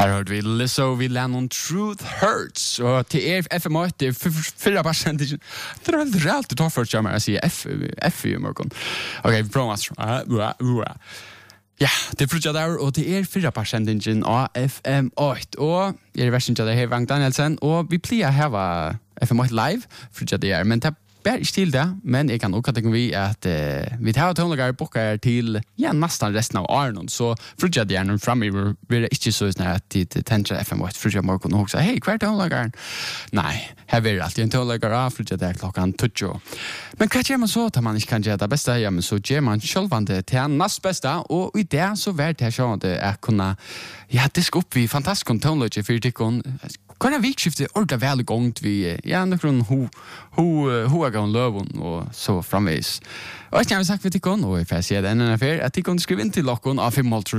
Här hörde vi Lizzo vid Lennon Truth Hurts. Och till FM8, det är 4%. Det är väldigt rätt att ta för att jag säger F i morgon. Okej, vi provar. Ja, det är frutja där och det är 4% av FM8. Och jag är versen till det här Vagn Danielsen. Och vi plear här FM8 live, frutja det är. Men det bär ikke til det, men jeg kan også tenke vi at vi tar tonelager bokker til nesten resten av åren, så frutja det gjerne fremover blir det ikke så at de tenker FM8 frutja morgen og sier, hei, hver tonelageren? Nei, her blir det alltid en tonelager av frutja det klokken 20. Men hva gjør man så til man ikke kan gjøre det beste? Ja, men så gjør man selvvande til nest beste, og i det så vært det sånn at jeg kunne diske opp vi fantastisk tonelager for tikkene. Kan jag vikskifte orda väl igång vi någon hur gång lövon och så framvis. Och jag har sagt vi tycker och if jag ser den en affär att tycker skriv in till lockon av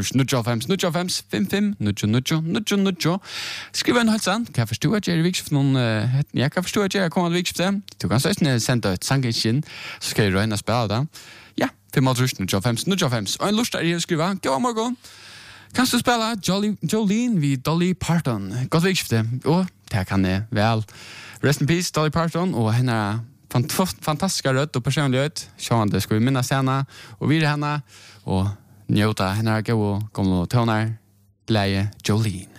5 skriv en halsan kan förstå att jag vikskifte någon jag kan förstå att jag kommer att vikskifte. Du kan säga sända ett sankin så ska jag räna spela där. Ja, 5 och en lust att skriva. Gå morgon. Kan du spela Jolene vid Dolly Parton? Gott vikskifte. Och det kan jag väl. Rest in peace, Dolly Parton. Och henne fantastiska röd och personlighet. Sjående ska vi minnas henne och vira henne. Och njuta henne och gå och tonar. Glädje Jolene.